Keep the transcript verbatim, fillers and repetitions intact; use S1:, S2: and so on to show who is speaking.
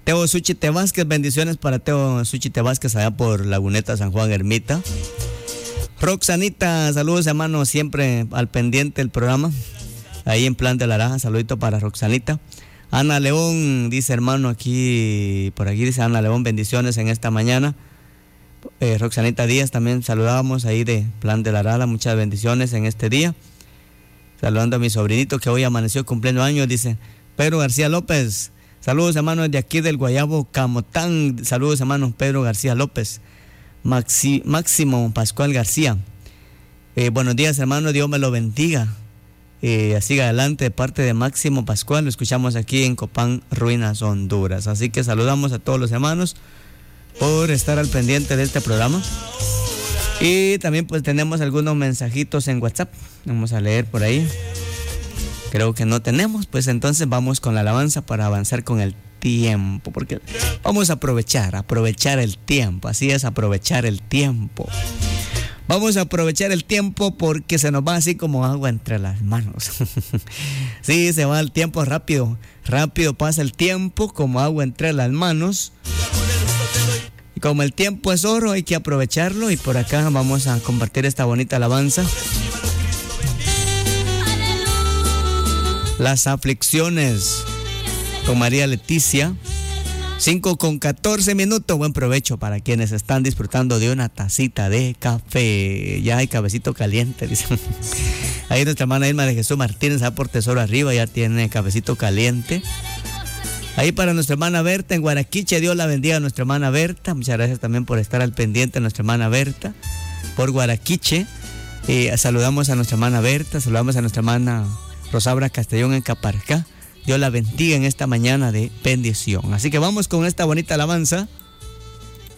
S1: Teo Suchite Vázquez, bendiciones para Teo Suchite Vázquez allá por Laguneta, San Juan Ermita. Roxanita, saludos hermano, siempre al pendiente del programa. Ahí en Plan de la Araja, saludito para Roxanita. Ana León, dice hermano aquí, por aquí dice Ana León, bendiciones en esta mañana. Eh, Roxanita Díaz también saludamos ahí de Plan de la Araja, muchas bendiciones en este día. Saludando a mi sobrinito que hoy amaneció cumpliendo años, dice Pedro García López. Saludos hermanos de aquí del Guayabo Camotán. Saludos hermanos Pedro García López. Maxi, Máximo Pascual García. Eh, buenos días hermanos, Dios me lo bendiga. Eh, siga adelante de parte de Máximo Pascual. Lo escuchamos aquí en Copán, Ruinas, Honduras. Así que saludamos a todos los hermanos por estar al pendiente de este programa. Y también pues tenemos algunos mensajitos en WhatsApp. Vamos a leer por ahí. Creo que no tenemos, pues entonces vamos con la alabanza para avanzar con el tiempo, porque vamos a aprovechar, aprovechar el tiempo, así es, aprovechar el tiempo. Vamos a aprovechar el tiempo porque se nos va así como agua entre las manos. Sí, se va el tiempo rápido, rápido pasa el tiempo como agua entre las manos. Y como el tiempo es oro, hay que aprovecharlo, y por acá vamos a compartir esta bonita alabanza. Las aflicciones con María Leticia. cinco con catorce minutos. Buen provecho para quienes están disfrutando de una tacita de café. Ya hay cafecito caliente, dicen. Ahí nuestra hermana Irma de Jesús Martínez, a por Tesoro Arriba, ya tiene cafecito caliente. Ahí para nuestra hermana Berta en Guaraquiche, Dios la bendiga a nuestra hermana Berta. Muchas gracias también por estar al pendiente, nuestra hermana Berta, por Guaraquiche. Eh, saludamos a nuestra hermana Berta, saludamos a nuestra hermana Rosabra Castellón en Caparcá. Dios la bendiga en esta mañana de bendición. Así que vamos con esta bonita alabanza.